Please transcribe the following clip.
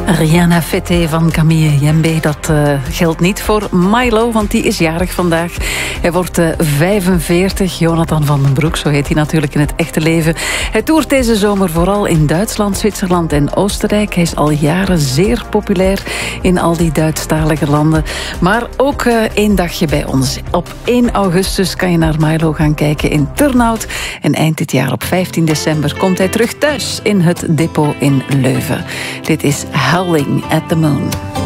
Rien à fêter van Camille Jembe. Dat geldt niet voor Milo, want die is jarig vandaag. Hij wordt 45. Jonathan van den Broek, zo heet hij natuurlijk in het echte leven. Hij toert deze zomer vooral in Duitsland, Zwitserland en Oostenrijk. Hij is al jaren zeer populair in al die Duitsstalige landen. Maar ook één dagje bij ons. Op 1 augustus kan je naar Milo gaan kijken in Turnhout. En eind dit jaar op 15 december komt hij terug thuis in het depot in Leuven. Dit is Howling at the Moon.